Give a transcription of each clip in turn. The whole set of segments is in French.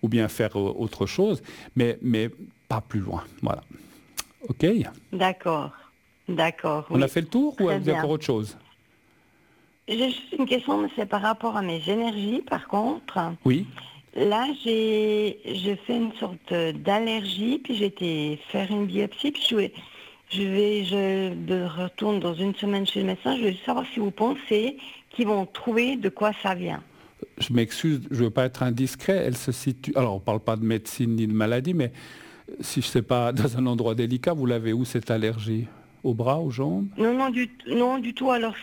ou bien faire autre chose, mais pas plus loin. Voilà. OK. D'accord. D'accord, On a oui. fait le tour ou Très vous avez encore bien. autre chose? J'ai juste une question, mais c'est par rapport à mes énergies, par contre. Oui. Là, j'ai fait une sorte d'allergie, puis j'ai été faire une biopsie, puis je retourne dans une semaine chez le médecin. Je veux juste savoir si vous pensez qu'ils vont trouver de quoi ça vient. Je m'excuse, je ne veux pas être indiscret. Elle se situe. Alors, on ne parle pas de médecine ni de maladie, mais si je ne sais pas, dans un endroit délicat, vous l'avez où cette allergie? Au bras, aux jambes? Non, non, du tout. Alors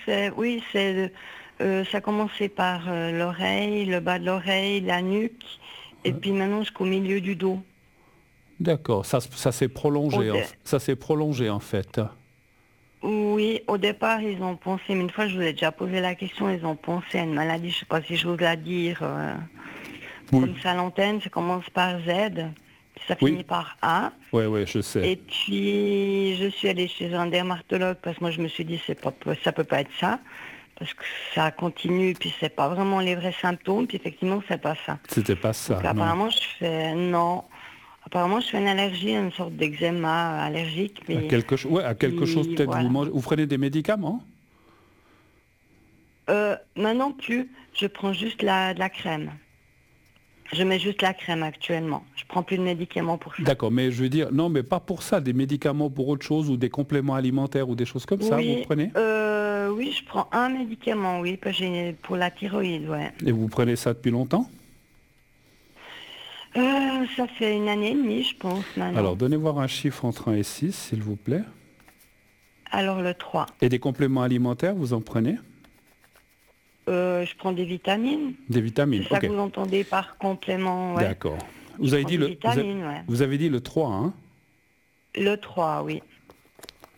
ça a commencé par l'oreille, le bas de l'oreille, la nuque, et puis maintenant jusqu'au milieu du dos. D'accord, ça s'est Au prolongé, dé- ça s'est prolongé en fait. Oui, au départ, ils ont pensé, mais une fois je vous ai déjà posé la question, ils ont pensé à une maladie, je ne sais pas si j'ose la dire, Oui, comme ça à l'antenne, ça commence par Z, puis ça finit oui, par A. oui, oui, je sais. Et puis, je suis allée chez un dermatologue parce que moi, je me suis dit, ça peut pas être ça, parce que ça continue, puis c'est pas vraiment les vrais symptômes, puis effectivement, c'est pas ça. C'était pas Donc, ça, non. apparemment, je fais une allergie, une sorte d'eczéma allergique, mais À quelque chose qui, peut-être vous voilà. mangez. Vous prenez des médicaments? Maintenant plus, je prends juste de la crème. Je mets juste la crème actuellement. Je prends plus de médicaments pour ça. D'accord, mais je veux dire, non, mais pas pour ça, des médicaments pour autre chose ou des compléments alimentaires ou des choses comme ça, vous Oui, prenez? oui, je prends un médicament, oui, parce que pour la thyroïde, ouais. Et vous prenez ça depuis longtemps? Ça fait une année et demie, je pense, Alors, maintenant. donnez voir un chiffre entre 1 et 6, s'il vous plaît. Alors, le 3. Et des compléments alimentaires, vous en prenez? Je prends des vitamines. Des vitamines, C'est ça que ok. vous entendez par complément, ouais. D'accord. Je Vous avez prends dit des le, vitamines, ouais. vous avez dit le 3, hein? Le 3, oui.